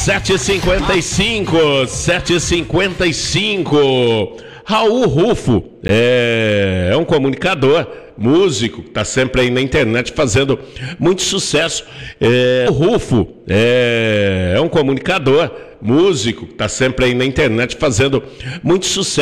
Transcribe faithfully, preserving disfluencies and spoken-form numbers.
sete e cinquenta e cinco, sete e cinquenta e cinco. Raul Rufo é, é um comunicador, músico, que está sempre aí na internet fazendo muito sucesso. É, o Rufo é, é um comunicador, músico, que está sempre aí na internet fazendo muito sucesso.